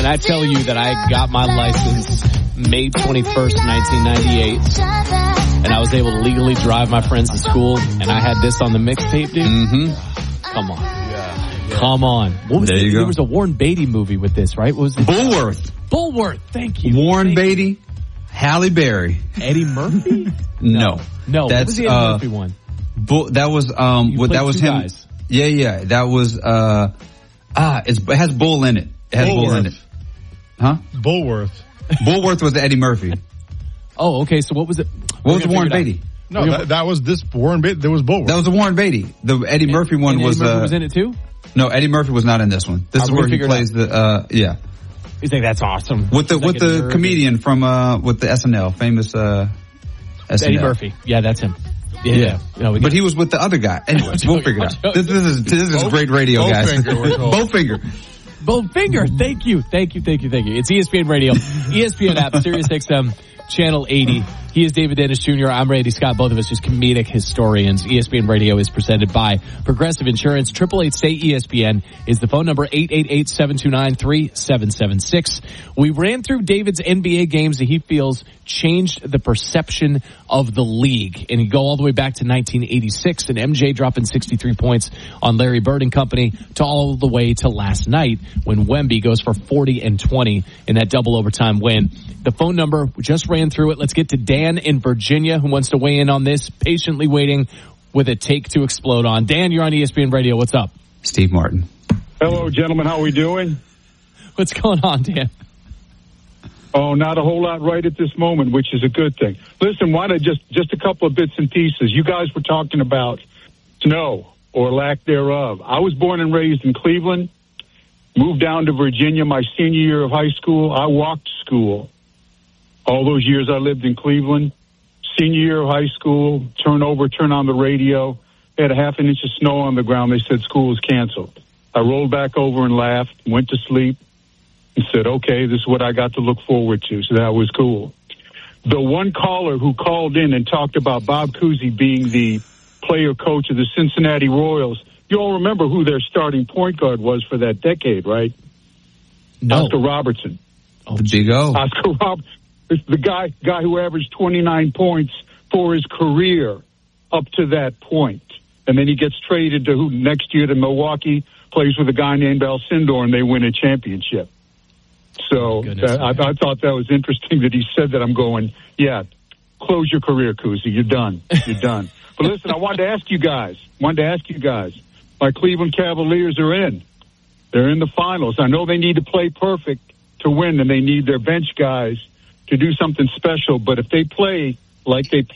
I tell you that I got my license May 21st, 1998, and I was able to legally drive my friends to school, and I had this on the mixtape, dude? Mm-hmm. Come on. Yeah. Come on. What was there was a Warren Beatty movie with this, right? What was it? Bulworth. Thank you. Warren Beatty, Halle Berry. Eddie Murphy? No. That's, what was the Eddie Murphy one? That was, that was him. Guys. Yeah. That was, it has Bull in it. It has Bull in it. Huh? Bulworth. Bulworth was Eddie Murphy. Oh, okay. So what was it? What was the Warren Beatty? No, that was this Warren Beatty. There was Bulworth. That was the Warren Beatty. The Eddie Murphy one was. Eddie Murphy was in it too? No, Eddie Murphy was not in this one. This is where he plays the. Yeah. You think that's awesome? With the comedian from with the SNL, famous SNL. Eddie Murphy. Yeah, that's him. Yeah. No, but he was with the other guy. Anyways, we'll figure it out. This is great radio, guys. Bowfinger. Bowfinger. Thank you. It's ESPN Radio, ESPN app, Sirius XM, Channel 80. He is David Dennis Jr. I'm Randy Scott. Both of us just comedic historians. ESPN Radio is presented by Progressive Insurance. 888-SAY-ESPN is the phone number. 888-729-3776. We ran through David's NBA games that he feels changed the perception of the league. And you go all the way back to 1986 and MJ dropping 63 points on Larry Bird and company to all the way to last night when Wemby goes for 40 and 20 in that double overtime win. The phone number, we just ran through it. Let's get to Dan in Virginia who wants to weigh in on this, patiently waiting with a take to explode on. Dan, you're on ESPN Radio. What's up? Steve Martin. Hello, gentlemen. How are we doing? What's going on, Dan? Oh, not a whole lot right at this moment, which is a good thing. Listen, why not just a couple of bits and pieces. You guys were talking about snow or lack thereof. I was born and raised in Cleveland, moved down to Virginia my senior year of high school. I walked to school. All those years I lived in Cleveland. Senior year of high school, turn on the radio. They had a half an inch of snow on the ground. They said school was canceled. I rolled back over and laughed, went to sleep, and said, okay, this is what I got to look forward to. So that was cool. The one caller who called in and talked about Bob Cousy being the player coach of the Cincinnati Royals, you all remember who their starting point guard was for that decade, right? No. Oscar Robertson. Oh, the big O. Oscar Robertson. It's the guy who averaged 29 points for his career up to that point. And then he gets traded to next year to Milwaukee, plays with a guy named Alcindor, and they win a championship. So I thought that was interesting that he said that. I'm going, yeah, close your career, Cousy. You're done. You're done. But listen, I wanted to ask you guys. My Cleveland Cavaliers are in. They're in the finals. I know they need to play perfect to win, and they need their bench guys to do something special. But if they play like they